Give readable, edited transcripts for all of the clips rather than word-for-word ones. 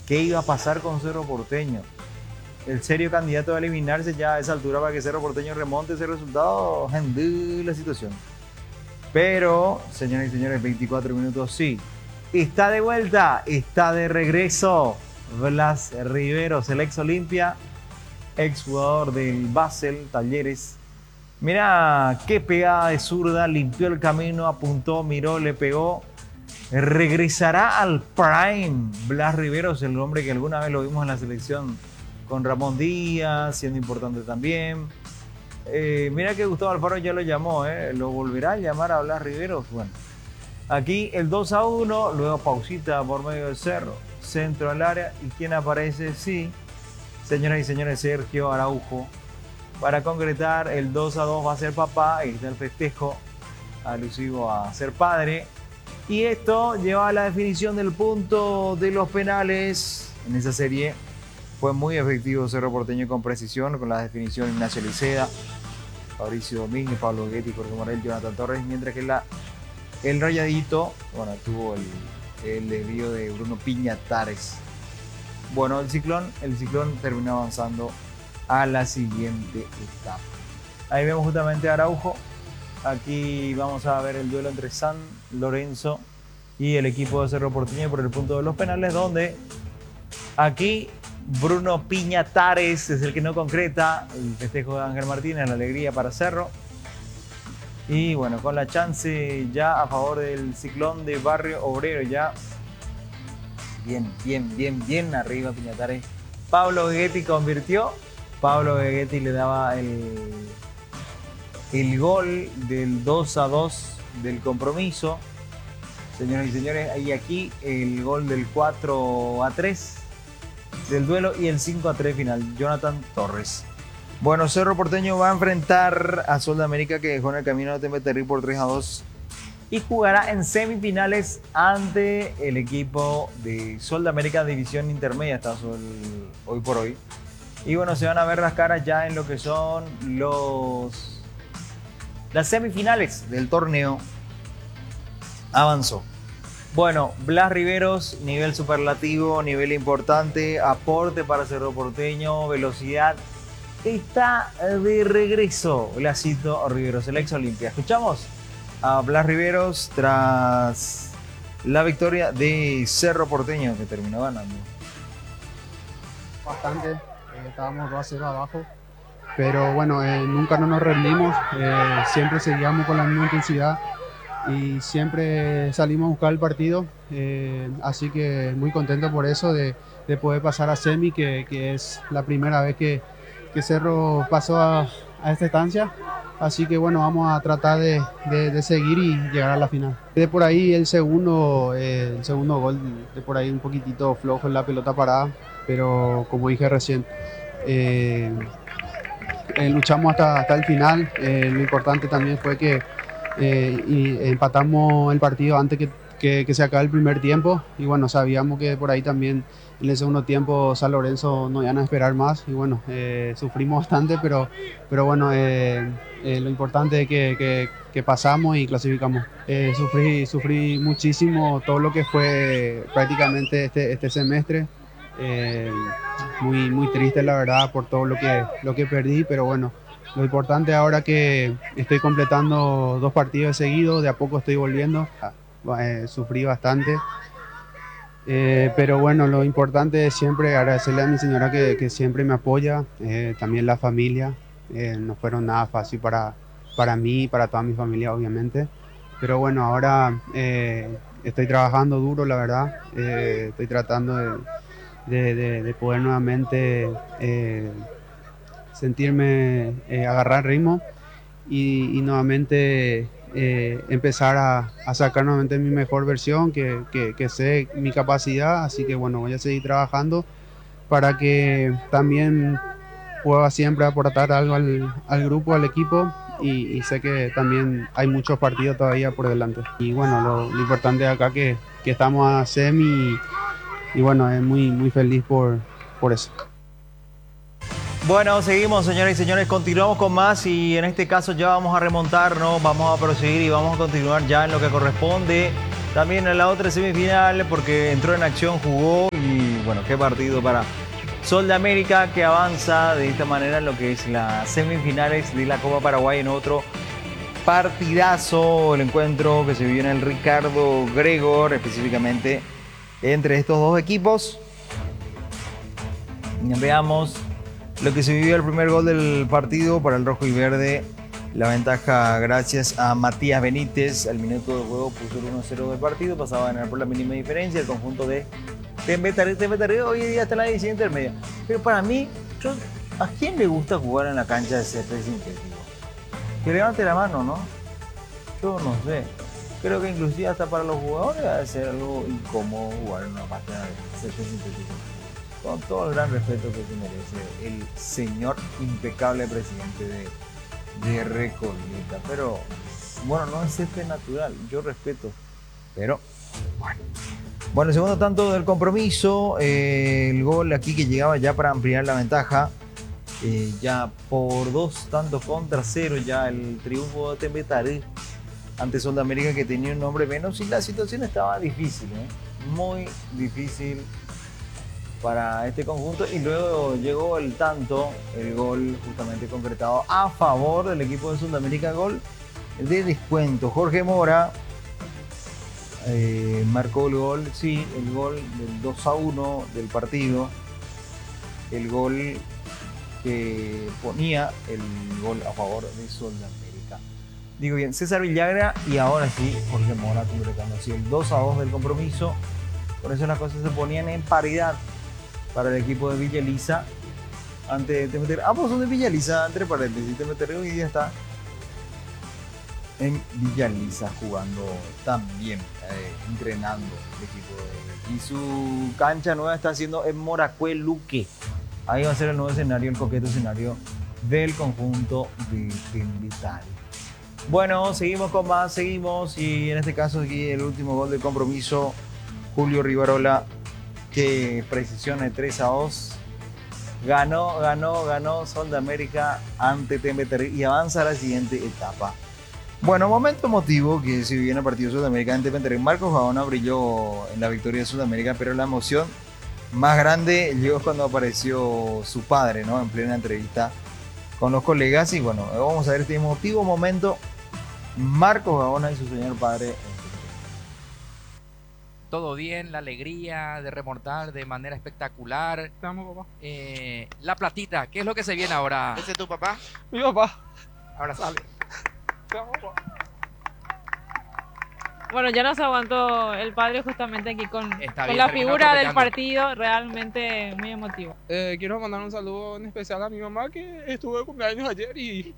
¿Qué iba a pasar con Cerro Porteño? El serio candidato a eliminarse ya a esa altura para que Cerro Porteño remonte ese resultado, gente, la situación. Pero, señoras y señores, 24 minutos sí. Está de vuelta, está de regreso Blas Riveros, el ex Olimpia, ex jugador del Basel, Talleres. Mira qué pegada de zurda, limpió el camino, apuntó, miró, le pegó. Regresará al prime Blas Riveros, el hombre que alguna vez lo vimos en la selección con Ramón Díaz, siendo importante también. Mira que Gustavo Alfaro ya lo llamó, lo volverá a llamar a Blas Riveros. Bueno, aquí el 2-1, luego pausita por medio del Cerro, centro al área. ¿Y quién aparece? Sí, señoras y señores, Sergio Araujo. Para concretar el 2-2 va a ser papá, ahí está el festejo alusivo a ser padre. Y esto lleva a la definición del punto de los penales. En esa serie fue muy efectivo Cerro Porteño con precisión, con la definición Ignacio Liceda, Fabricio Domínguez, Pablo Guetti, Jorge Morel, Jonathan Torres, mientras que el rayadito, bueno, tuvo el desvío de Bruno Piñatares. Bueno, el ciclón terminó avanzando a la siguiente etapa. Ahí vemos justamente a Araujo. Aquí vamos a ver el duelo entre San Lorenzo y el equipo de Cerro Porteño por el punto de los penales, donde aquí Bruno Piñatares es el que no concreta el festejo de Ángel Martínez, la alegría para Cerro. Y bueno, con la chance ya a favor del ciclón de Barrio Obrero, ya bien arriba Piñatares. Pablo Guetti convirtió. Pablo Guetti le daba el gol del 2-2 del compromiso. Señoras y señores, hay aquí el gol del 4-3 del duelo y el 5-3 final. Jonathan Torres. Bueno, Cerro Porteño va a enfrentar a Sol de América, que dejó en el camino a Temeterri por 3-2 y jugará en semifinales ante el equipo de Sol de América División Intermedia, está hoy por hoy. Y bueno, se van a ver las caras ya en lo que son las semifinales del torneo. Avanzó. Bueno, Blas Riveros, nivel superlativo, nivel importante, aporte para Cerro Porteño, velocidad. Está de regreso Blasito Riveros, el ex Olimpia. Escuchamos a Blas Riveros tras la victoria de Cerro Porteño, que terminó ganando. Bastante, estábamos 2-0 abajo, pero bueno, nunca no nos rendimos, siempre seguíamos con la misma intensidad y siempre salimos a buscar el partido, así que muy contento por eso, de poder pasar a semi, que es la primera vez que Cerro pasó a esta estancia, así que bueno, vamos a tratar de seguir y llegar a la final. De por ahí el segundo gol, de por ahí un poquitito flojo en la pelota parada, pero como dije recién, luchamos hasta el final. Lo importante también fue que empatamos el partido antes que se acabe el primer tiempo, y bueno, sabíamos que por ahí también en el segundo tiempo San Lorenzo no iban a esperar más, y bueno, sufrimos bastante, pero bueno, lo importante es que pasamos y clasificamos. Sufrí muchísimo todo lo que fue prácticamente este semestre. Muy triste la verdad por todo lo que perdí, pero bueno, lo importante ahora que estoy completando 2 partidos seguidos, de a poco estoy volviendo. Sufrí bastante, pero bueno, lo importante es siempre agradecerle a mi señora que siempre me apoya, también la familia. No fueron nada fácil para mí y para toda mi familia, obviamente, pero bueno, ahora estoy trabajando duro, la verdad. Estoy tratando de poder nuevamente sentirme, agarrar ritmo y nuevamente empezar a sacar nuevamente mi mejor versión, que sé mi capacidad, así que bueno, voy a seguir trabajando para que también pueda siempre aportar algo al grupo, al equipo, y sé que también hay muchos partidos todavía por delante. Y bueno, lo importante es acá que estamos a semi, y bueno, es muy feliz por eso. Bueno, seguimos, señoras y señores, continuamos con más, y en este caso ya vamos a remontarnos, vamos a proseguir y vamos a continuar ya en lo que corresponde también en la otra semifinal porque entró en acción, jugó y bueno, qué partido para Sol de América que avanza de esta manera en lo que es las semifinales de la Copa Paraguay en otro partidazo, el encuentro que se vivió en el Ricardo Gregor, específicamente entre estos dos equipos. Veamos lo que se vivió el primer gol del partido para el rojo y verde. La ventaja gracias a Matías Benítez. Al minuto de juego puso el 1-0 del partido. Pasaba a ganar por la mínima diferencia. El conjunto de Tembetaré hoy día está en la división intermedia. Pero para mí, ¿a quién le gusta jugar en la cancha de césped sintético? Que levante la mano, ¿no? Yo no sé. Creo que inclusive hasta para los jugadores va a ser algo incómodo jugar en una pista de césped sintético. Con todo el gran respeto que se merece el señor impecable presidente de Recoleta. Pero, bueno, no es césped natural, yo respeto. Pero, bueno. Bueno, el segundo tanto del compromiso, el gol aquí que llegaba ya para ampliar la ventaja. Ya por 2-0, ya el triunfo de Tembetaré ante Sol de América que tenía un hombre menos y la situación estaba difícil, muy difícil para este conjunto y luego llegó el tanto, el gol justamente concretado a favor del equipo de Sudamérica, gol de descuento. Jorge Mora marcó el gol, sí, el gol del 2-1 del partido, el gol que ponía el gol a favor de Sol de América. Digo bien, César Villagra y ahora sí, Jorge Mora concretando así el 2-2 del compromiso. Por eso las cosas se ponían en paridad para el equipo de Villa Elisa ante Tembetaré. Ambos son de Villa Elisa, entre paréntesis. Tembetaré hoy día está en Villa Elisa jugando también, entrenando el equipo de... Y su cancha nueva está haciendo en Moracué Luque. Ahí va a ser el nuevo escenario, el coqueto escenario del conjunto de Tembetaré. Bueno, seguimos con más, seguimos. Y en este caso aquí el último gol de compromiso, Julio Rivarola, que precisión de 3-2. Ganó Sol de América ante Tembetaré y avanza a la siguiente etapa. Bueno, momento emotivo que se vivió en el partido Sudamérica ante Tembetaré. Marcos Gaona brilló en la victoria de Sudamérica, pero la emoción más grande llegó cuando apareció su padre, ¿no? En plena entrevista con los colegas. Y bueno, vamos a ver este emotivo momento. Marcos Gaona y su señor padre. Todo bien, la alegría de remontar de manera espectacular. Te amo, papá. La platita, ¿qué es lo que se viene ahora? ¿Ese es tu papá? Mi papá. Ahora sale. Te amo, papá. Bueno, ya nos aguantó el padre justamente aquí con Está bien, la terminó figura del atropellando. partido, realmente muy emotivo. Quiero mandar un saludo en especial a mi mamá que estuvo de cumpleaños ayer y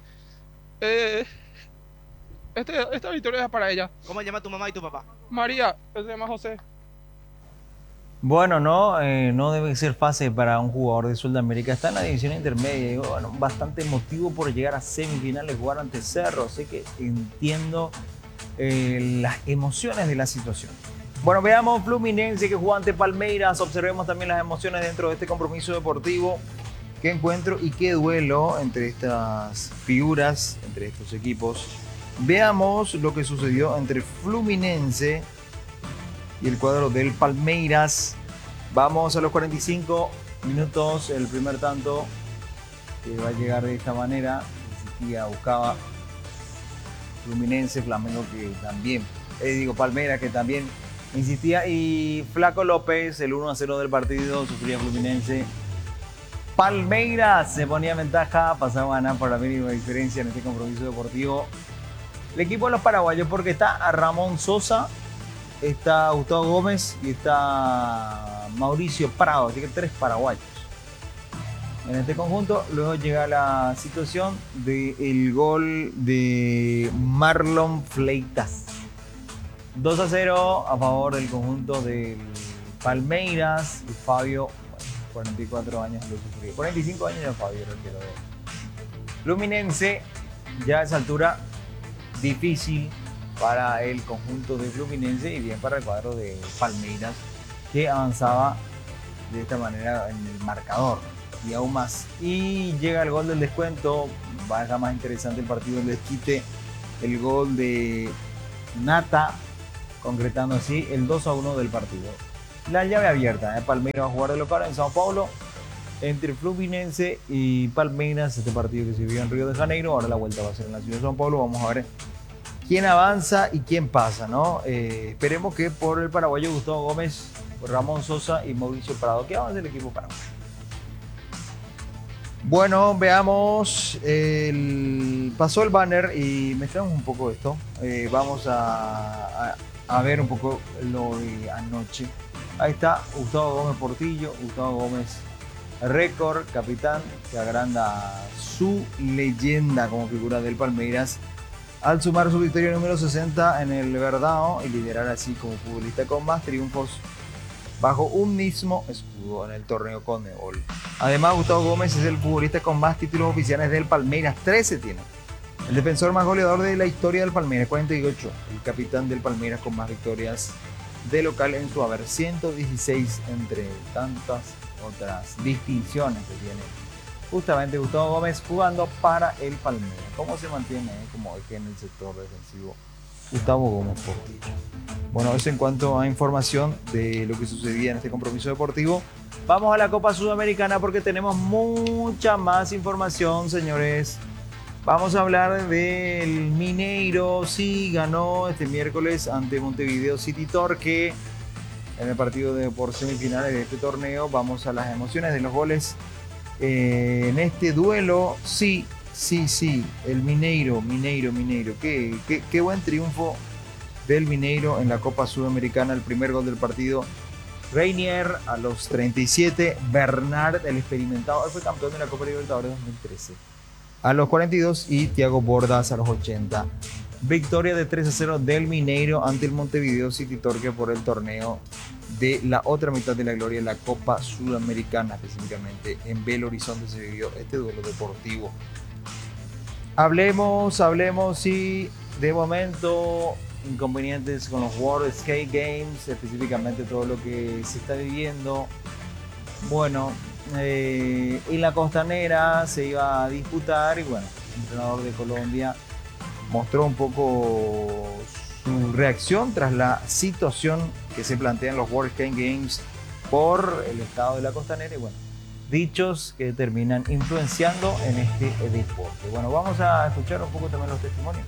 esta victoria es para ella. ¿Cómo se llama tu mamá y tu papá? María, él se llama José. Bueno, no debe ser fácil para un jugador de Sudamérica. Está en la división intermedia. Y bueno, bastante emotivo por llegar a semifinales, jugar ante Cerro. Así que entiendo las emociones de la situación. Bueno, veamos Fluminense que jugó ante Palmeiras. Observemos también las emociones dentro de este compromiso deportivo. Qué encuentro y qué duelo entre estas figuras, entre estos equipos. Veamos lo que sucedió entre Fluminense y el cuadro del Palmeiras. Vamos a los 45 minutos, el primer tanto que va a llegar de esta manera. Insistía, buscaba Fluminense, Flamengo que también, Palmeiras que también insistía, y Flaco López, el 1-0 del partido, sufría Fluminense. Palmeiras se ponía en ventaja, pasaba a ganar por la mínima diferencia en este compromiso deportivo. El equipo de los paraguayos, porque está a Ramón Sosa, está Gustavo Gómez y está Mauricio Prado, así que 3 paraguayos en este conjunto. Luego llega la situación del gol de Marlon Fleitas. 2-0 a favor del conjunto del Palmeiras. Y Fabio, 44 años lo sufrió. 45 años de Fabio, requiero ver. Fluminense, ya a esa altura, difícil para el conjunto de Fluminense y bien para el cuadro de Palmeiras, que avanzaba de esta manera en el marcador y aún más. Y llega el gol del descuento, baja más interesante el partido, el desquite, el gol de Nata concretando así el 2-1 del partido. La llave abierta, Palmeiras va a jugar de local en Sao Paulo entre Fluminense y Palmeiras, este partido que se vio en Río de Janeiro. Ahora la vuelta va a ser en la ciudad de Sao Paulo. Vamos a ver quién avanza y quién pasa, ¿no? Esperemos que por el paraguayo Gustavo Gómez, Ramón Sosa y Mauricio Prado, que avance el equipo paraguayo. Bueno, veamos, pasó el banner y mezclamos un poco esto. Vamos a ver un poco lo de anoche. Ahí está Gustavo Gómez Portillo, Gustavo Gómez récord, capitán, que agranda su leyenda como figura del Palmeiras al sumar su victoria número 60 en el Verdão y liderar así como futbolista con más triunfos bajo un mismo escudo en el torneo Conmebol. Además, Gustavo Gómez es el futbolista con más títulos oficiales del Palmeiras, 13 tiene. El defensor más goleador de la historia del Palmeiras, 48. El capitán del Palmeiras con más victorias de local en su haber, 116 entre tantas otras distinciones que tiene justamente Gustavo Gómez jugando para el Palmeiras. ¿Cómo se mantiene como eje en el sector defensivo Gustavo Gómez Portillo? Bueno, eso en cuanto a información de lo que sucedía en este compromiso deportivo. Vamos a la Copa Sudamericana porque tenemos mucha más información, señores. Vamos a hablar del Mineiro. Sí, ganó este miércoles ante Montevideo City Torque en el partido por semifinales de este torneo. Vamos a las emociones de los goles en este duelo. Sí, el Mineiro. Qué buen triunfo del Mineiro en la Copa Sudamericana. El primer gol del partido, Reinier a los 37, Bernard, el experimentado, él fue campeón de la Copa Libertadores 2013, a los 42 y Thiago Bordas a los 80. Victoria de 3-0 del Mineiro ante el Montevideo City Torque por el torneo de la otra mitad de la gloria, la Copa Sudamericana, específicamente en Belo Horizonte se vivió este duelo deportivo. Hablemos y de momento inconvenientes con los World Skate Games, específicamente todo lo que se está viviendo. Bueno, en la Costanera se iba a disputar y bueno, el entrenador de Colombia mostró un poco su reacción tras la situación que se plantea en los World Skate Games por el estado de la Costanera y bueno, dichos que terminan influenciando en este deporte. Bueno, vamos a escuchar un poco también los testimonios.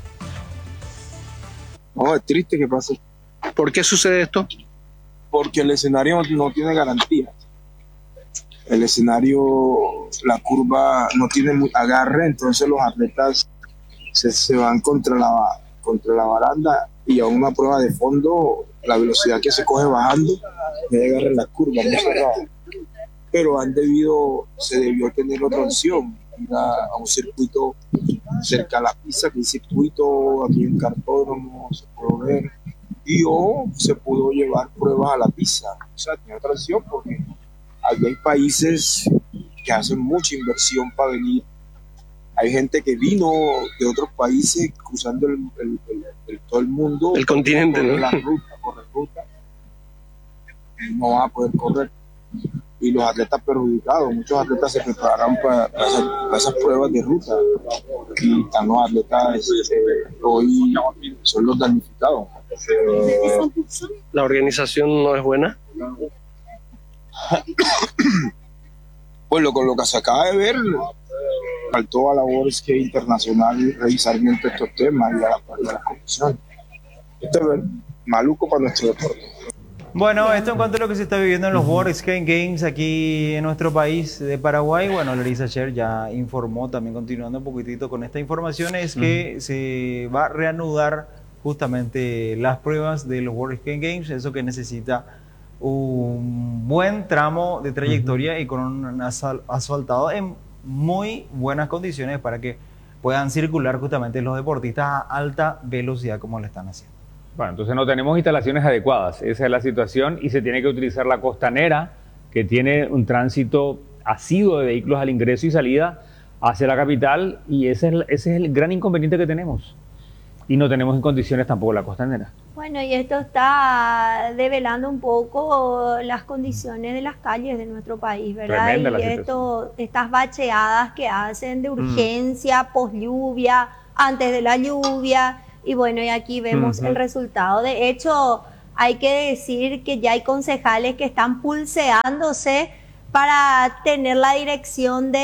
No, es triste que pase. ¿Por qué sucede esto? Porque el escenario no tiene garantías. El escenario, la curva no tiene agarre, entonces los atletas se van contra la baranda y a una prueba de fondo, la velocidad que se coge bajando, no hay agarre en la curva, muy cerrada. Pero se debió tener otra opción, ir a un circuito cerca a la pista, que el circuito aquí en Cartódromo se pudo ver, o se pudo llevar pruebas a la pista. O sea, tiene otra opción porque aquí hay países que hacen mucha inversión para venir. Hay gente que vino de otros países cruzando todo el mundo. El continente, ¿no? Correr ruta. Y no van a poder correr. Y los atletas perjudicados, muchos atletas se prepararon para esas pruebas de ruta y están los atletas hoy son los damnificados. ¿La organización no es buena? Pues con lo que se acaba de ver, faltó a la World Skate Internacional revisar bien estos temas y a la comisión. Esto es maluco para nuestro deporte. Bueno, esto en cuanto a lo que se está viviendo en los World Skate Games aquí en nuestro país de Paraguay. Bueno, Larissa Sher ya informó, también continuando un poquitito con esta información, es que se va a reanudar justamente las pruebas de los World Skate Games, eso que necesita un buen tramo de trayectoria y con un asfaltado en muy buenas condiciones para que puedan circular justamente los deportistas a alta velocidad como lo están haciendo. Bueno, entonces no tenemos instalaciones adecuadas, esa es la situación y se tiene que utilizar la Costanera, que tiene un tránsito asiduo de vehículos al ingreso y salida hacia la capital y ese es el gran inconveniente que tenemos. Y no tenemos en condiciones tampoco la Costanera. Bueno, y esto está develando un poco las condiciones de las calles de nuestro país, ¿verdad? Tremenda Y estas bacheadas que hacen de urgencia, post lluvia, antes de la lluvia. Y bueno, y aquí vemos el resultado. De hecho, hay que decir que ya hay concejales que están pulseándose para tener la dirección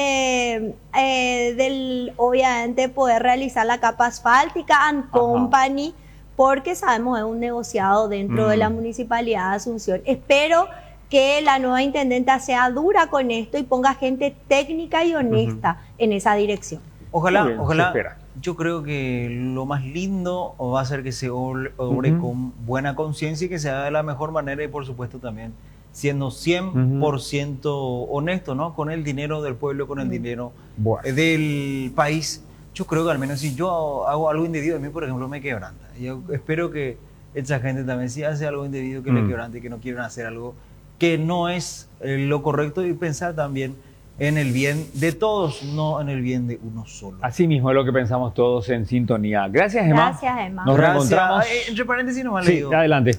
del, obviamente, poder realizar la capa asfáltica and company, porque sabemos es un negociado dentro de la Municipalidad de Asunción. Espero que la nueva intendenta sea dura con esto y ponga gente técnica y honesta en esa dirección. Ojalá, Muy bien, se ojalá. espera. Yo creo que lo más lindo va a ser que se obre con buena conciencia y que se haga de la mejor manera y por supuesto también siendo 100% honesto, ¿no? Con el dinero del pueblo, con el dinero del país. Yo creo que al menos si yo hago algo indebido, a mí por ejemplo me quebranta. Yo espero que esa gente también si hace algo indebido que le quebrante, que no quieran hacer algo que no es lo correcto y pensar también en el bien de todos, no en el bien de uno solo. Así mismo es lo que pensamos todos en sintonía. Gracias, Emma. Gracias, Emma. Nos reencontramos. Entre paréntesis nomás le Sí, digo. adelante.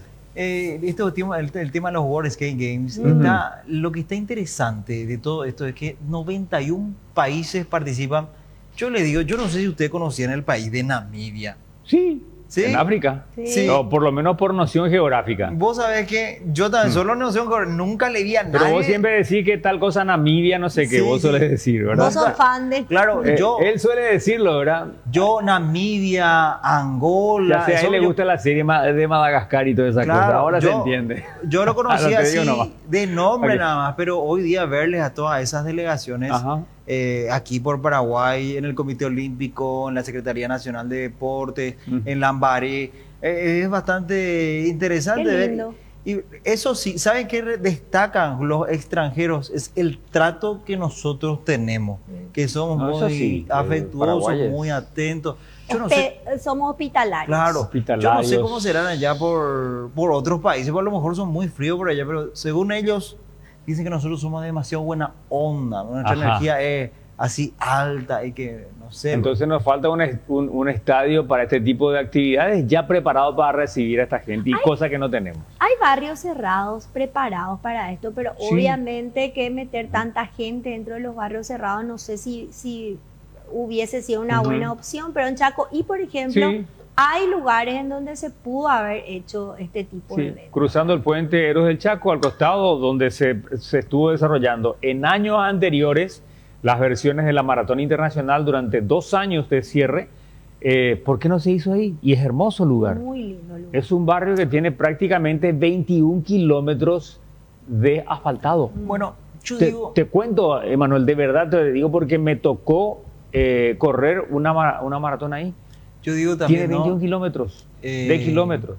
El tema de los World Skate Games, lo que está interesante de todo esto es que 91 países participan. Yo le digo, yo no sé si ustedes conocían el país de Namibia. Sí, ¿Sí? en África. Sí. O por lo menos por noción geográfica. Vos sabés que yo también solo nunca le vi a nadie. Pero vos siempre decís que tal cosa Namibia, no sé qué, Sí, vos sí. sueles decir, ¿verdad? Vos sos fan de... Claro, Él suele decirlo, ¿verdad? yo Namibia, Angola. Ya sé, a él eso le yo- gusta la serie de Madagascar y toda esa Claro, cosa. Ahora se yo- entiende. Yo lo conocí Ahora te así digo nomás. de nombre Ok. nada más, pero hoy día verles a todas esas delegaciones Ajá. aquí por Paraguay, en el Comité Olímpico, en la Secretaría Nacional de Deportes, en Lambaré, es bastante interesante Qué ver. lindo. Y eso sí, ¿saben qué destacan los extranjeros? Es el trato que nosotros tenemos, que somos No, eso muy sí, afectuosos, paraguayes. muy atentos. Yo no sé. Somos hospitalarios. Claro, yo no sé Hospitalarios. cómo serán allá por otros países, por lo mejor son muy fríos por allá, pero según ellos dicen que nosotros somos demasiado buena onda, nuestra Ajá. energía es así alta y que, no sé. Entonces nos falta un estadio para este tipo de actividades ya preparado para recibir a esta gente y cosas que no tenemos. Hay barrios cerrados preparados para esto, pero Sí. obviamente que meter tanta gente dentro de los barrios cerrados, no sé si hubiese sido una buena opción, pero en Chaco, y por ejemplo, Sí. hay lugares en donde se pudo haber hecho este tipo de Sí, eventos. cruzando el puente Héroes del Chaco, al costado donde se estuvo desarrollando en años anteriores las versiones de la Maratón Internacional durante 2 años de cierre. ¿Por qué no se hizo ahí? Y es hermoso lugar. Muy lindo lugar. Es un barrio que tiene prácticamente 21 kilómetros de asfaltado. Bueno, yo Te, digo, te cuento, Emanuel, de verdad te digo porque me tocó correr una maratón ahí. yo digo Tiene también, 21 ¿no? kilómetros Eh, de kilómetros.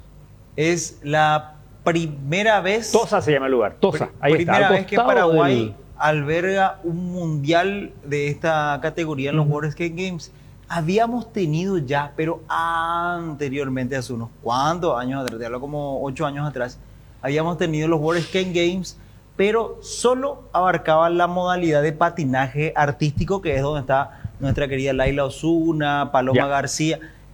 Es la primera vez. Tosa se llama el lugar, Tosa. Ahí está, Primera al vez que costado Paraguay del- alberga un mundial de esta categoría en los World Skate Games. Habíamos tenido ya, pero anteriormente, hace unos cuantos años atrás, te hablo como 8 años atrás, habíamos tenido los World Skate Games, pero solo abarcaba la modalidad de patinaje artístico, que es donde está nuestra querida Laila Osuna, Paloma Ya. García.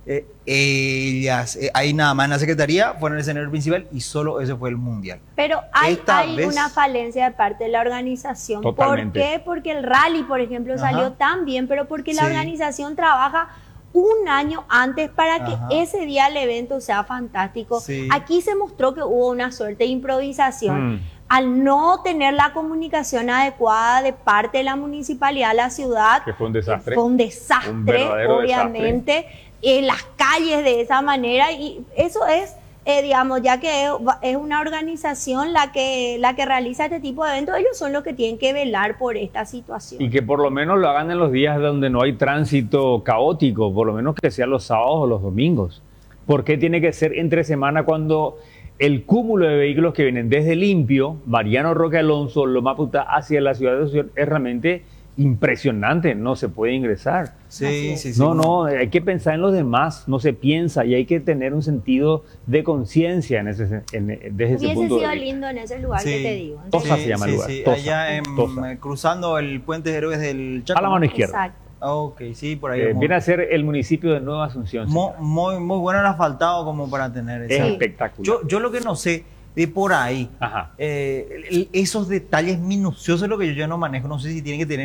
Ellas, ahí nada más en la secretaría, fueron el escenario principal y solo ese fue el mundial. Pero hay Esta vez- una falencia de parte de la organización. Totalmente. ¿Por qué? Porque el rally, por ejemplo, Ajá. salió tan bien, pero porque la Sí. organización trabaja un año antes para que Ajá. ese día el evento sea fantástico. Sí. Aquí se mostró que hubo una suerte de improvisación. Mm. Al no tener la comunicación adecuada de parte de la municipalidad, la ciudad, Que fue un desastre. fue un desastre, Un verdadero obviamente, en las calles de esa manera, y eso es, digamos, ya que es una organización la que realiza este tipo de eventos, ellos son los que tienen que velar por esta situación. Y que por lo menos lo hagan en los días donde no hay tránsito caótico, por lo menos que sean los sábados o los domingos. ¿Por qué tiene que ser entre semana cuando el cúmulo de vehículos que vienen desde Limpio, Mariano Roque Alonso, Loma Putá hacia la ciudad de Asunción es realmente impresionante? No se puede ingresar. Sí, sí, sí. No, hay que pensar en los demás, no se piensa y hay que tener un sentido de conciencia desde ese Hubiese punto de sido vista. lindo en ese lugar Sí. que te digo. en Tosa serio. se llama el lugar, Sí. Tosa, Allá Tosa. cruzando el puente de Héroes del Chaco. A la mano izquierda. Exacto. Ok, sí, por ahí. Viene a ser el municipio de Nueva Asunción. muy, señor. muy bueno el asfaltado como para tener Es esa. espectacular. Yo lo que no sé de por ahí, Ajá. esos detalles minuciosos es lo que yo ya no manejo. No sé si tienen que tener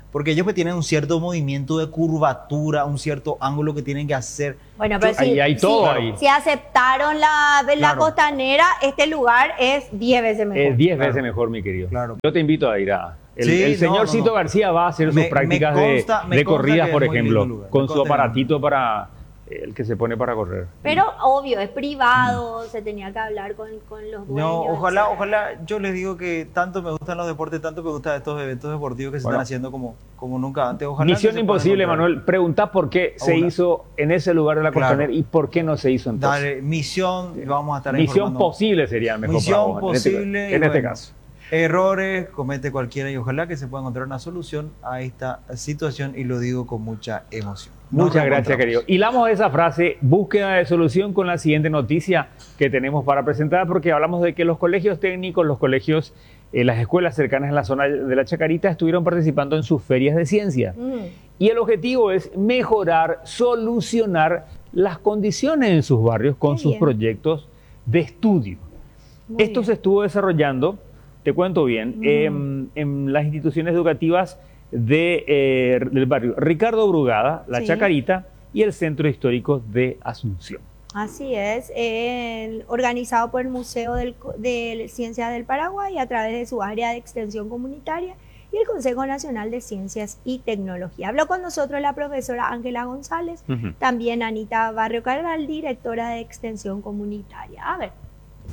porque ellos pues tienen un cierto movimiento de curvatura, un cierto ángulo que tienen que hacer. Bueno, pero Ahí hay todo ahí. si aceptaron la Claro. costanera, este lugar es 10 veces mejor. Es 10 Claro. veces mejor, mi querido. Claro. Yo te invito a ir a... El, Sí, el señor no. Cito García va a hacer sus Me prácticas consta de que corridas, es por muy ejemplo, lindo lugar. con Me su consta que- aparatito para el que se pone para correr. Pero obvio, es privado, se tenía que hablar con los dueños. No, ojalá, etcétera. ojalá, yo les digo que tanto me gustan los deportes, tanto me gustan estos eventos deportivos que se Bueno. están haciendo como nunca antes. Ojalá Misión que se pueda imposible, encontrar. Manuel. Preguntá por qué se Una. hizo en ese lugar de la Claro. Costanera y por qué no se hizo entonces. Dale, misión, vamos a estar Misión informando. posible sería mejor Misión para vos, en este- posible, en y este bueno, caso. Errores comete cualquiera y ojalá que se pueda encontrar una solución a esta situación y lo digo con mucha emoción. Nos Muchas gracias, reencontramos. querido. Hilamos esa frase, búsqueda de solución, con la siguiente noticia que tenemos para presentar, porque hablamos de que los colegios técnicos, los colegios, las escuelas cercanas en la zona de la Chacarita estuvieron participando en sus ferias de ciencia. Y el objetivo es mejorar, solucionar las condiciones en sus barrios con Qué sus bien. proyectos de estudio. Muy Esto bien. se estuvo desarrollando, te cuento bien, en las instituciones educativas del barrio Ricardo Brugada, La Sí. Chacarita y el Centro Histórico de Asunción. Así es, organizado por el Museo de Ciencias del Paraguay a través de su área de extensión comunitaria y el Consejo Nacional de Ciencias y Tecnología. Habló con nosotros la profesora Ángela González, también Anita Barrio Carral, directora de extensión comunitaria. A ver.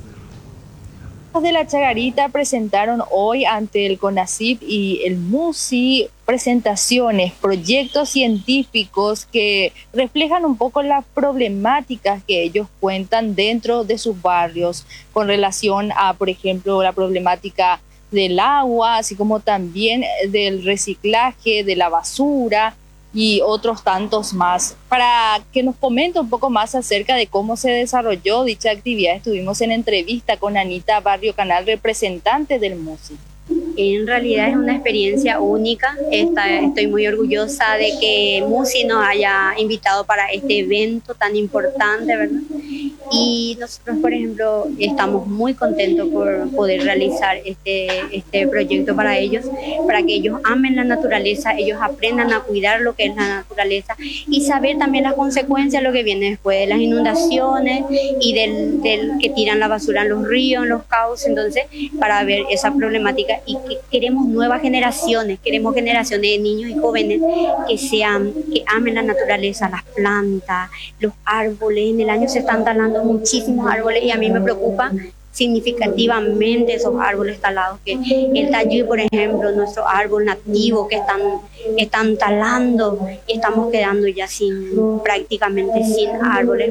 De la Chacarita presentaron hoy ante el CONACYT y el MUSI presentaciones, proyectos científicos que reflejan un poco las problemáticas que ellos cuentan dentro de sus barrios con relación a, por ejemplo, la problemática del agua, así como también del reciclaje, de la basura y otros tantos más. Para que nos comente un poco más acerca de cómo se desarrolló dicha actividad, estuvimos en entrevista con Anita Barrio Canal, representante del MUSI. En realidad es una experiencia única. Estoy muy orgullosa de que MUSI nos haya invitado para este evento tan importante, ¿verdad? Y nosotros, por ejemplo, estamos muy contentos por poder realizar este proyecto para ellos, para que ellos amen la naturaleza, ellos aprendan a cuidar lo que es la naturaleza y saber también las consecuencias de lo que viene después de las inundaciones y del que tiran la basura en los ríos, en los cauces. Entonces, para ver esa problemática, y que queremos nuevas generaciones, queremos generaciones de niños y jóvenes que amen la naturaleza, las plantas, los árboles. En el año se están talando muchísimos árboles y a mí me preocupa significativamente esos árboles talados, que el tayuy, por ejemplo, nuestro árbol nativo que están talando y estamos quedando ya prácticamente sin árboles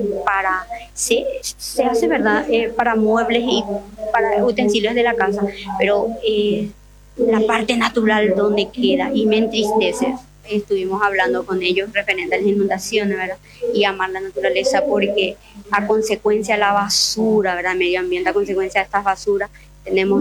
se hace, ¿verdad? Para muebles y para utensilios de la casa, pero la parte natural donde queda, y me entristece. Estuvimos hablando con ellos referente a las inundaciones, ¿verdad? Y amar la naturaleza, porque a consecuencia de la basura, ¿verdad? Medio ambiente, a consecuencia de estas basuras, tenemos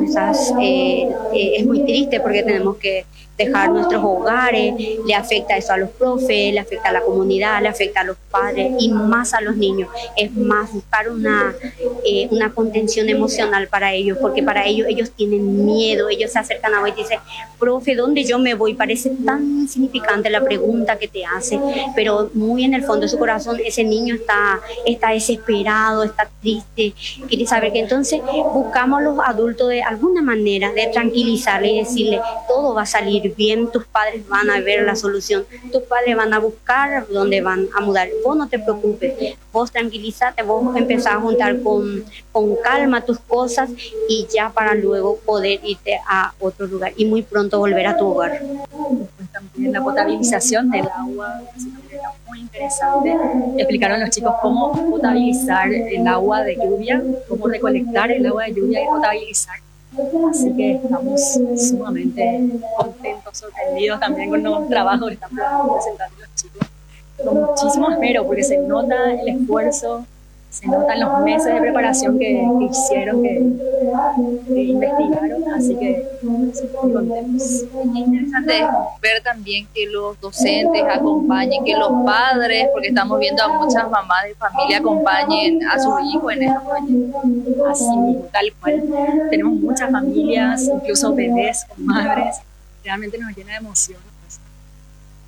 es muy triste porque tenemos que dejar nuestros hogares, le afecta eso a los profes, le afecta a la comunidad, le afecta a los padres y más a los niños. Es más, buscar una contención emocional para ellos, porque para ellos tienen miedo, ellos se acercan a vos y dicen, profe, ¿dónde yo me voy? Parece tan insignificante la pregunta que te hace, pero muy en el fondo de su corazón ese niño está desesperado, está triste, quiere saber que entonces buscamos los adultos de alguna manera de tranquilizarle y decirle, todo va a salir bien, tus padres van a ver la solución, tus padres van a buscar dónde van a mudar, vos no te preocupes, vos tranquilízate, vos empezás a juntar con calma tus cosas y ya para luego poder irte a otro lugar y muy pronto volver a tu hogar. Pues también la potabilización del agua, era muy interesante. Explicaron los chicos cómo potabilizar el agua de lluvia, cómo recolectar el agua de lluvia y potabilizar. Así que estamos sumamente contentos, sorprendidos también con los trabajos que están presentando los chicos. Con muchísimo esmero, porque se nota el esfuerzo, se notan los meses de preparación que hicieron, que investigaron, así que muy contentos. Es interesante ver también que los docentes acompañen, que los padres, porque estamos viendo a muchas mamás de familia acompañen a sus hijos en estos proyectos. Así mismo, tal cual. Tenemos muchas familias, incluso bebés con madres. Realmente nos llena de emoción.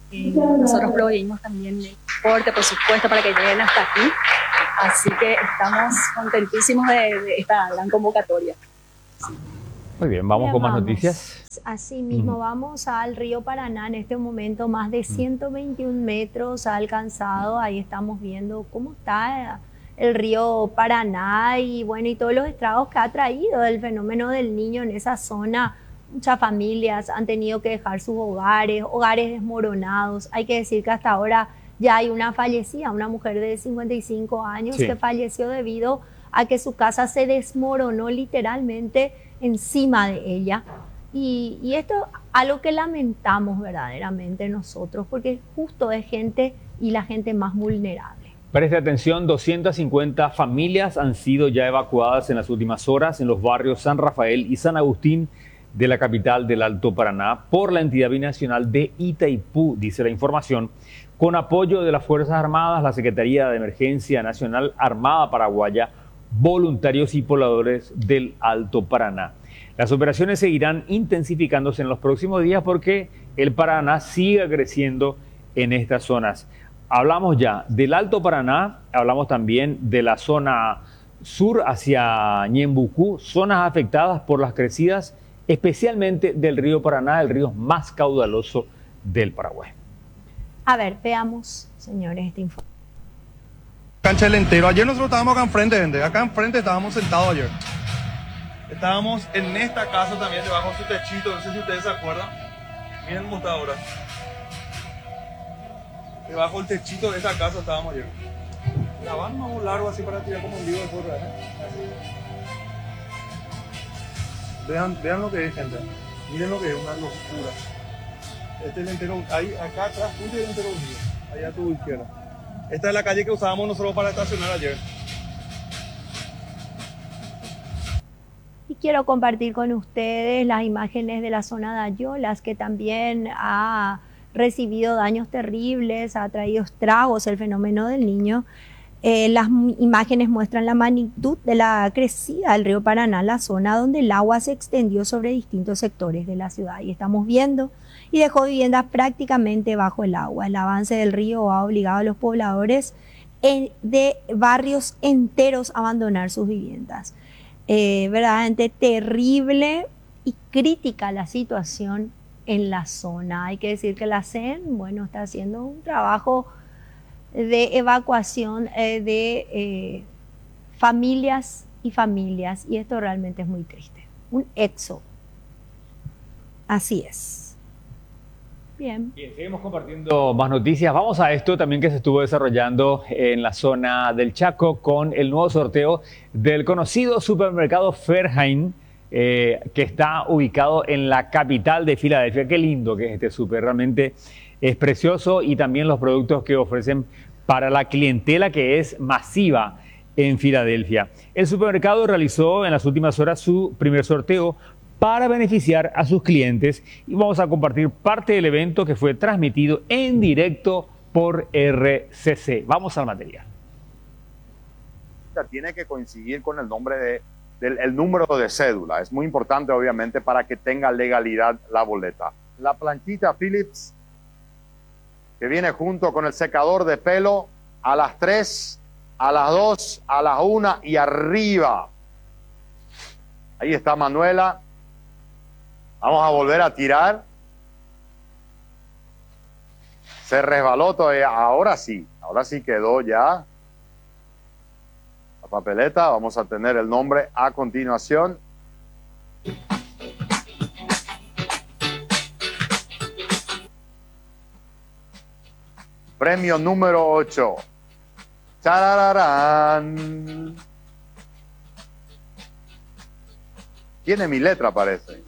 Nosotros proveímos también el transporte, por supuesto, para que lleguen hasta aquí. Así que estamos contentísimos de esta gran convocatoria. Muy bien, vamos con más noticias. Así mismo, vamos al río Paraná. En este momento más de 121 metros ha alcanzado. Ahí estamos viendo cómo está el río Paraná y bueno, y todos los estragos que ha traído el fenómeno del Niño en esa zona. Muchas familias han tenido que dejar sus hogares, hogares desmoronados. Hay que decir que hasta ahora ya hay una fallecida, una mujer de 55 años que falleció debido a que su casa se desmoronó literalmente encima de ella. Y esto es algo que lamentamos verdaderamente nosotros, porque justo es gente y la gente más vulnerable. Preste atención, 250 familias han sido ya evacuadas en las últimas horas en los barrios San Rafael y San Agustín de la capital del Alto Paraná por la entidad binacional de Itaipú, dice la información, con apoyo de las Fuerzas Armadas, la Secretaría de Emergencia Nacional Armada Paraguaya, voluntarios y pobladores del Alto Paraná. Las operaciones seguirán intensificándose en los próximos días porque el Paraná sigue creciendo en estas zonas. Hablamos ya del Alto Paraná, hablamos también de la zona sur hacia Ñembucú, zonas afectadas por las crecidas, especialmente del río Paraná, el río más caudaloso del Paraguay. A ver, veamos, señores, este informe. Cancha del Entero. Ayer nosotros estábamos acá enfrente, gente. Acá enfrente estábamos sentados ayer. Estábamos en esta casa también, debajo de su techito, no sé si ustedes se acuerdan. Miren cómo está ahora. Debajo del techito de esta casa estábamos ayer. La van más largo así para tirar como un vivo de porra, Vean lo que es, gente. Miren lo que es, una locura. Este es el entero, ahí, acá atrás, tuyo y el entero mío. Allá a tu izquierda. Esta es la calle que usábamos nosotros para estacionar ayer. Y quiero compartir con ustedes las imágenes de la zona de Ayolas, que también ha recibido daños terribles, ha traído estragos el fenómeno del Niño. Las imágenes muestran la magnitud de la crecida del río Paraná, la zona donde el agua se extendió sobre distintos sectores de la ciudad. Y estamos viendo y dejó viviendas prácticamente bajo el agua. El avance del río ha obligado a los pobladores de barrios enteros a abandonar sus viviendas. Verdaderamente terrible y crítica la situación en la zona. Hay que decir que la CEN, bueno, está haciendo un trabajo de evacuación de familias y familias, y esto realmente es muy triste. Un éxodo. Así es. Bien. Bien, seguimos compartiendo más noticias. Vamos a esto también que se estuvo desarrollando en la zona del Chaco con el nuevo sorteo del conocido supermercado Fairhain, que está ubicado en la capital de Filadelfia. Qué lindo que es este súper, realmente es precioso, y también los productos que ofrecen para la clientela que es masiva en Filadelfia. El supermercado realizó en las últimas horas su primer sorteo para beneficiar a sus clientes, y vamos a compartir parte del evento que fue transmitido en directo por RCC. Vamos al material. Tiene que coincidir con el nombre el número de cédula. Es muy importante, obviamente, para que tenga legalidad la boleta. La planchita Philips, que viene junto con el secador de pelo, a las 3, a las 2, a las 1 y arriba. Ahí está Manuela. Vamos a volver a tirar. Se resbaló todavía. Ahora sí quedó ya la papeleta. Vamos a tener el nombre a continuación. Premio número 8. ¡Charararán! Tiene mi letra, parece.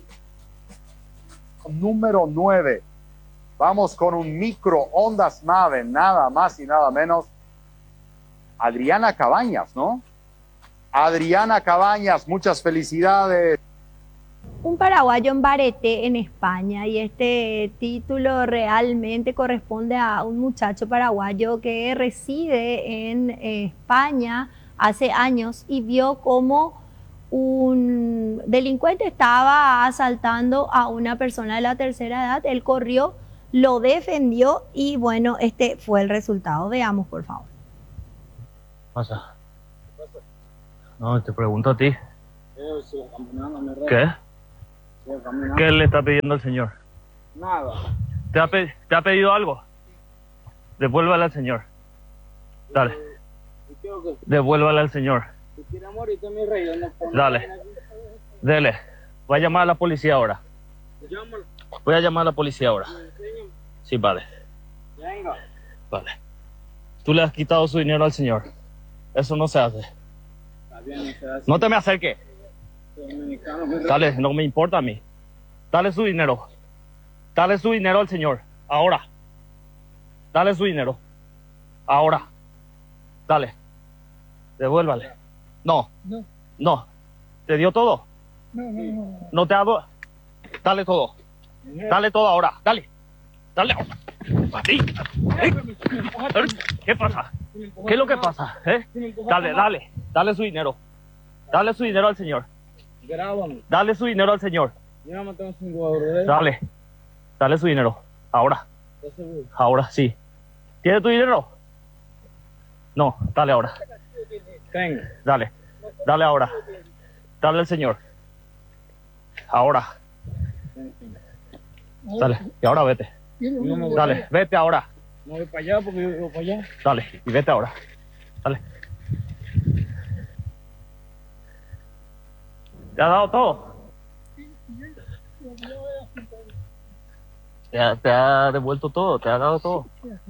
Número 9. Vamos con un microondas nave, nada más y nada menos. Adriana Cabañas, ¿no? Adriana Cabañas, muchas felicidades. Un paraguayo en Barete, en España, y este título realmente corresponde a un muchacho paraguayo que reside en España hace años y vio cómo un delincuente estaba asaltando a una persona de la tercera edad. Él corrió, lo defendió y bueno, este fue el resultado. Veamos, por favor. Pasa. No, te pregunto a ti. ¿Qué? ¿Qué le está pidiendo el señor? Nada. ¿Te ha pedido algo? Devuélvale al señor. Dale. Devuélvale al señor. Dale. Dele. Voy a llamar a la policía ahora. Voy a llamar a la policía ahora. Sí, vale. Vale. Tú le has quitado su dinero al señor. Eso no se hace. No te me acerques. Dale, no me importa a mí. Dale su dinero. Dale su dinero al señor. Ahora. Dale su dinero. Ahora. Dale. Devuélvale. No. No. ¿Te dio todo? No te ha dado. Dale todo. Dale todo ahora. Dale. Dale. ¿Sí? ¿Qué pasa? ¿Qué es lo que pasa? Dale. Dale su dinero. Dale su dinero al señor. Dale su dinero al señor. Dale. Dale su dinero. Ahora. Ahora, sí. ¿Tiene tu dinero? No, dale ahora. Dale. Dale ahora. Dale al señor. Ahora. Dale. Y ahora vete. Dale, vete ahora. No voy para allá porque yo voy para allá. Dale, y vete ahora. Dale. ¿Te ha dado todo? Te ha devuelto todo, te ha dado todo.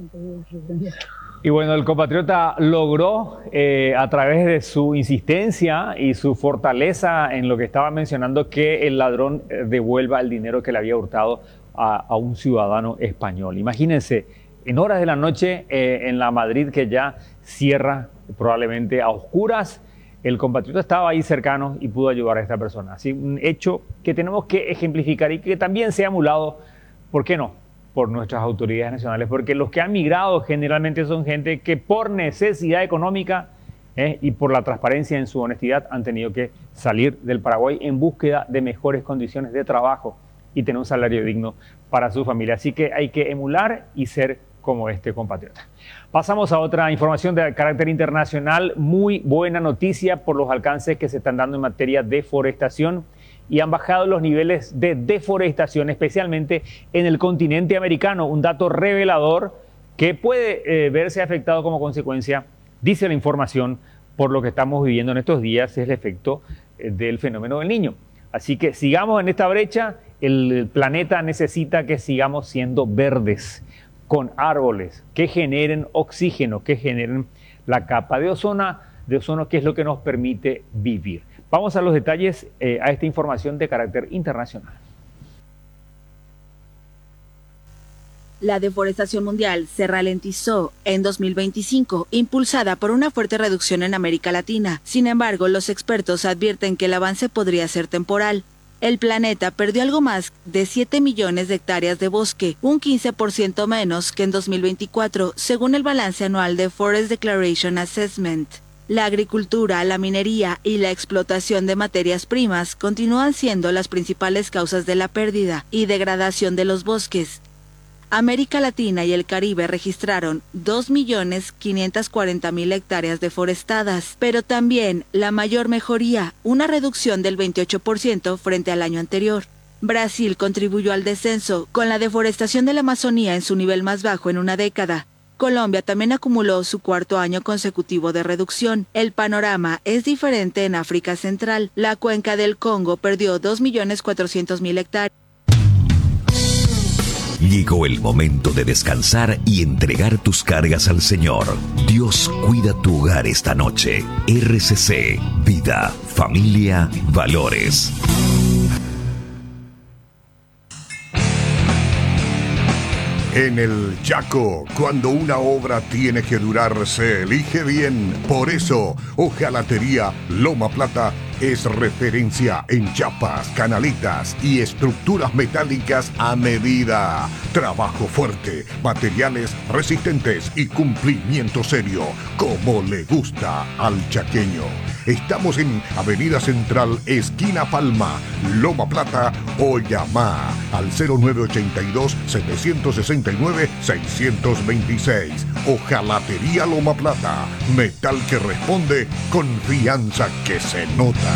Y bueno, el compatriota logró, a través de su insistencia y su fortaleza en lo que estaba mencionando, que el ladrón devuelva el dinero que le había hurtado a un ciudadano español. Imagínense, en horas de la noche, en la Madrid que ya cierra probablemente a oscuras, el compatriota estaba ahí cercano y pudo ayudar a esta persona. Así, un hecho que tenemos que ejemplificar y que también sea emulado, ¿por qué no?, por nuestras autoridades nacionales, porque los que han migrado generalmente son gente que por necesidad económica y por la transparencia en su honestidad han tenido que salir del Paraguay en búsqueda de mejores condiciones de trabajo y tener un salario digno para su familia. Así que hay que emular y ser como este compatriota. Pasamos a otra información de carácter internacional. Muy buena noticia por los alcances que se están dando en materia de deforestación, y han bajado los niveles de deforestación, especialmente en el continente americano. Un dato revelador que puede verse afectado como consecuencia, dice la información, por lo que estamos viviendo en estos días, es el efecto del fenómeno del Niño. Así que sigamos en esta brecha. El planeta necesita que sigamos siendo verdes, con árboles que generen oxígeno, que generen la capa de ozono, que es lo que nos permite vivir. Vamos a los detalles a esta información de carácter internacional. La deforestación mundial se ralentizó en 2025, impulsada por una fuerte reducción en América Latina. Sin embargo, los expertos advierten que el avance podría ser temporal. El planeta perdió algo más de 7 millones de hectáreas de bosque, un 15% menos que en 2024, según el balance anual de Forest Declaration Assessment. La agricultura, la minería y la explotación de materias primas continúan siendo las principales causas de la pérdida y degradación de los bosques. América Latina y el Caribe registraron 2.540.000 hectáreas deforestadas, pero también la mayor mejoría, una reducción del 28% frente al año anterior. Brasil contribuyó al descenso, con la deforestación de la Amazonía en su nivel más bajo en una década. Colombia también acumuló su cuarto año consecutivo de reducción. El panorama es diferente en África Central. La cuenca del Congo perdió 2.400.000 hectáreas. Llegó el momento de descansar y entregar tus cargas al Señor. Dios cuida tu hogar esta noche. RCC, vida, familia, valores. En el Chaco, cuando una obra tiene que durar, se elige bien. Por eso, Hojalatería Loma Plata es referencia en chapas, canaletas y estructuras metálicas a medida. Trabajo fuerte, materiales resistentes y cumplimiento serio, como le gusta al chaqueño. Estamos en Avenida Central, esquina Palma, Loma Plata, o llama al 0982-769-626. Ojalatería Loma Plata, metal que responde, confianza que se nota.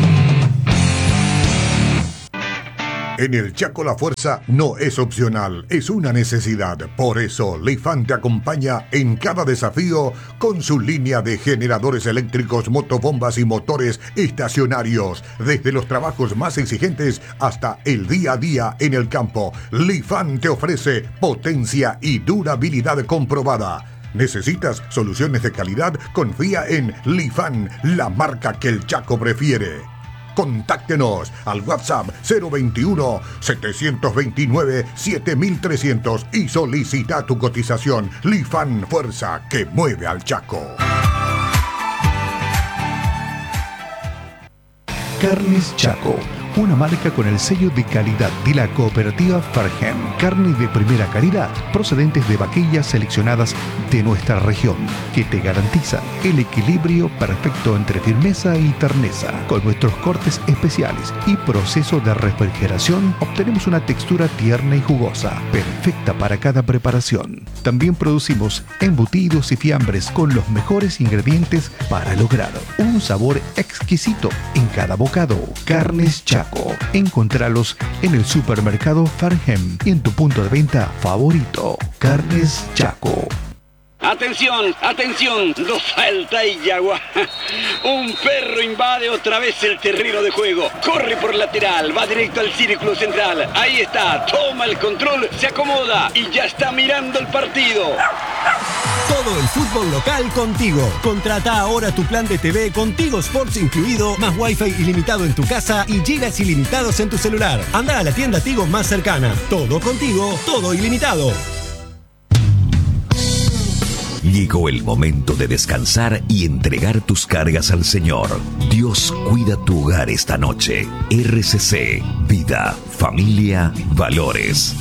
En el Chaco la fuerza no es opcional, es una necesidad. Por eso, Lifan te acompaña en cada desafío con su línea de generadores eléctricos, motobombas y motores estacionarios. Desde los trabajos más exigentes hasta el día a día en el campo, Lifan te ofrece potencia y durabilidad comprobada. ¿Necesitas soluciones de calidad? Confía en Lifan, la marca que el Chaco prefiere. Contáctenos al WhatsApp 021-729-7300 y solicita tu cotización. Lifan, fuerza que mueve al Chaco. Carnes Chaco, una marca con el sello de calidad de la cooperativa Farhem. Carne de primera calidad, procedentes de vaquillas seleccionadas de nuestra región, que te garantizan el equilibrio perfecto entre firmeza y terneza. Con nuestros cortes especiales y proceso de refrigeración, obtenemos una textura tierna y jugosa, perfecta para cada preparación. También producimos embutidos y fiambres con los mejores ingredientes para lograr un sabor exquisito en cada bocado. Carnes Chaco. Encontralos en el supermercado Farhem y en tu punto de venta favorito. Carnes Chaco. Atención, atención, no falta y agua. Un perro invade otra vez el terreno de juego. Corre por lateral, va directo al círculo central. Ahí está, toma el control, se acomoda y ya está mirando el partido. Todo el fútbol local contigo. Contrata ahora tu plan de TV con Tigo Sports incluido, más Wi-Fi ilimitado en tu casa y gigas ilimitados en tu celular. Anda a la tienda Tigo más cercana. Todo contigo, todo ilimitado. Llegó el momento de descansar y entregar tus cargas al Señor. Dios cuida tu hogar esta noche. RCC, vida, familia, valores.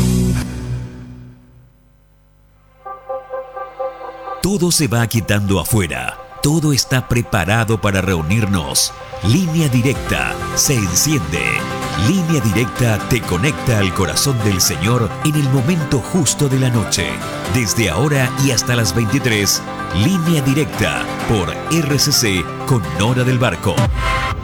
Todo se va aquietando afuera. Todo está preparado para reunirnos. Línea Directa se enciende. Línea Directa te conecta al corazón del Señor en el momento justo de la noche. Desde ahora y hasta las 23, Línea Directa por RCC con Nora del Barco.